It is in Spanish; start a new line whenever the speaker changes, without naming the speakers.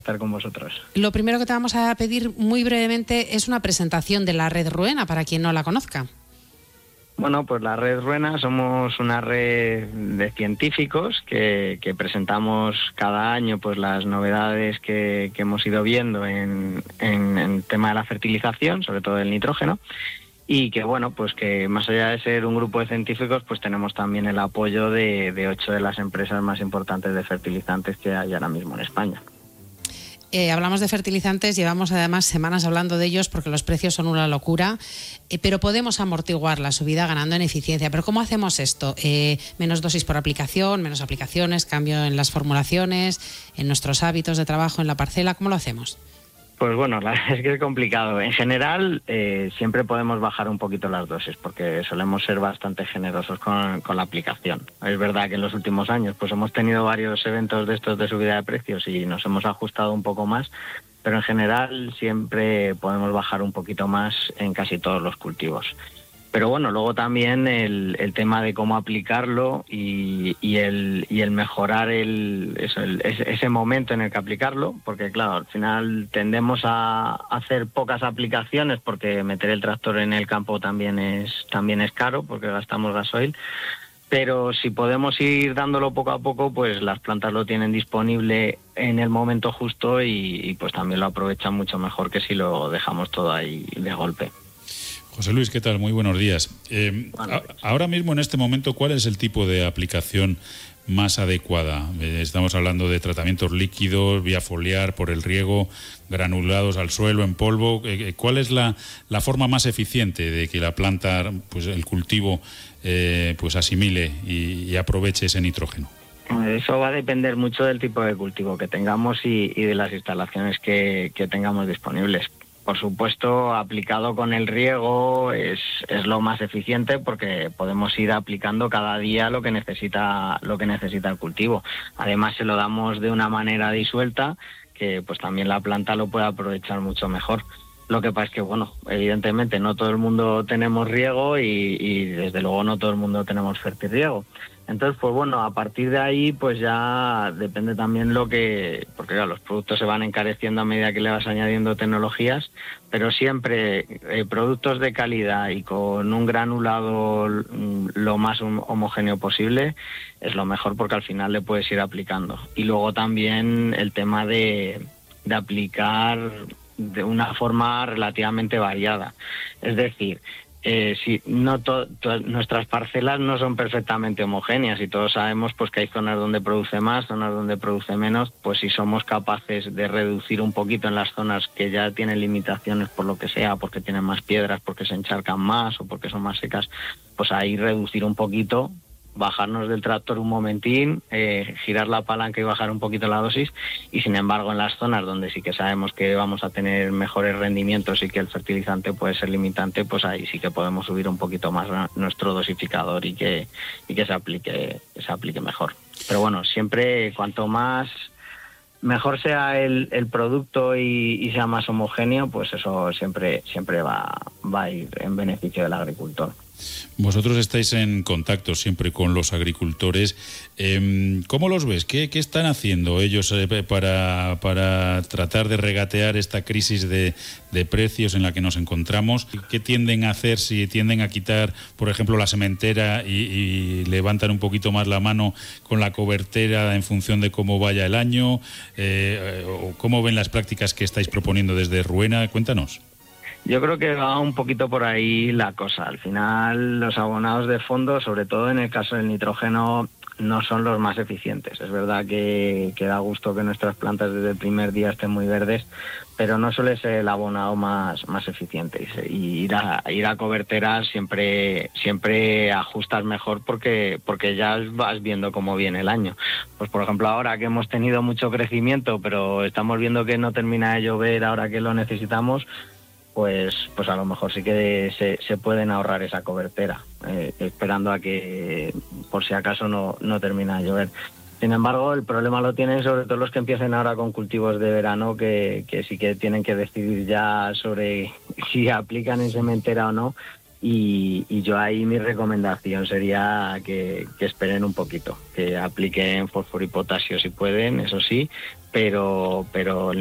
estar con vosotros.
Lo primero que te vamos a pedir muy brevemente es una presentación de la Red Ruena, para quien no la conozca.
Bueno, pues la Red Ruena somos una red de científicos que presentamos cada año pues las novedades que hemos ido viendo en el tema de la fertilización, sobre todo el nitrógeno, y que bueno, pues que más allá de ser un grupo de científicos, pues tenemos también el apoyo de 8 de las empresas más importantes de fertilizantes que hay ahora mismo en España.
Hablamos de fertilizantes, llevamos además semanas hablando de ellos porque los precios son una locura, pero podemos amortiguar la subida ganando en eficiencia. ¿Pero cómo hacemos esto? Menos dosis por aplicación, menos aplicaciones, cambio en las formulaciones, en nuestros hábitos de trabajo en la parcela, ¿cómo lo hacemos?
Pues bueno, es que es complicado. En general, siempre podemos bajar un poquito las dosis porque solemos ser bastante generosos con la aplicación. Es verdad que en los últimos años pues hemos tenido varios eventos de estos de subida de precios y nos hemos ajustado un poco más, pero en general siempre podemos bajar un poquito más en casi todos los cultivos. Pero bueno, luego también el tema de cómo aplicarlo y el mejorar ese momento en el que aplicarlo, porque claro, al final tendemos a hacer pocas aplicaciones porque meter el tractor en el campo también es caro porque gastamos gasoil. Pero si podemos ir dándolo poco a poco, pues las plantas lo tienen disponible en el momento justo y pues también lo aprovechan mucho mejor que si lo dejamos todo ahí de golpe.
José Luis, ¿qué tal? Muy buenos días. Ahora mismo, en este momento, ¿cuál es el tipo de aplicación más adecuada? Estamos hablando de tratamientos líquidos, vía foliar, por el riego, granulados al suelo, en polvo. ¿Cuál es la forma más eficiente de que la planta, pues el cultivo, pues asimile y aproveche ese nitrógeno?
Eso va a depender mucho del tipo de cultivo que tengamos y de las instalaciones que tengamos disponibles. Por supuesto, aplicado con el riego es lo más eficiente porque podemos ir aplicando cada día lo que necesita el cultivo. Además, se lo damos de una manera disuelta que pues también la planta lo puede aprovechar mucho mejor. Lo que pasa es que, bueno, evidentemente no todo el mundo tenemos riego y desde luego no todo el mundo tenemos fertirriego. Entonces, pues bueno, a partir de ahí, pues ya depende también porque claro, los productos se van encareciendo a medida que le vas añadiendo tecnologías, pero siempre productos de calidad y con un granulado lo más homogéneo posible es lo mejor porque al final le puedes ir aplicando. Y luego también el tema de aplicar de una forma relativamente variada. Es decir, si no nuestras parcelas no son perfectamente homogéneas y todos sabemos pues que hay zonas donde produce más, zonas donde produce menos, pues si somos capaces de reducir un poquito en las zonas que ya tienen limitaciones por lo que sea, porque tienen más piedras, porque se encharcan más o porque son más secas, pues ahí reducir un poquito, bajarnos del tractor un momentín, girar la palanca y bajar un poquito la dosis, y sin embargo en las zonas donde sí que sabemos que vamos a tener mejores rendimientos y que el fertilizante puede ser limitante, pues ahí sí que podemos subir un poquito más nuestro dosificador y que se aplique mejor. Pero bueno, siempre cuanto más mejor sea el producto y sea más homogéneo, pues eso siempre va a ir en beneficio del agricultor.
Vosotros estáis en contacto siempre con los agricultores. ¿Cómo los ves? ¿Qué están haciendo ellos para tratar de regatear esta crisis de precios en la que nos encontramos? ¿Qué tienden a hacer si tienden a quitar, por ejemplo, la sementera y levantan un poquito más la mano con la cobertera en función de cómo vaya el año? ¿O cómo ven las prácticas que estáis proponiendo desde Ruena? Cuéntanos.
Yo creo que va un poquito por ahí la cosa. Al final, los abonados de fondo, sobre todo en el caso del nitrógeno, no son los más eficientes. Es verdad que da gusto que nuestras plantas desde el primer día estén muy verdes, pero no suele ser el abonado más eficiente. Y ir a coberteras siempre ajustas mejor porque ya vas viendo cómo viene el año. Pues por ejemplo, ahora que hemos tenido mucho crecimiento, pero estamos viendo que no termina de llover ahora que lo necesitamos, pues a lo mejor sí que se pueden ahorrar esa cobertera, esperando a que por si acaso no termina de llover. Sin embargo, el problema lo tienen sobre todo los que empiecen ahora con cultivos de verano, que sí que tienen que decidir ya sobre si aplican en sementera o no, y yo ahí mi recomendación sería que esperen un poquito, que apliquen fósforo y potasio si pueden, eso sí, pero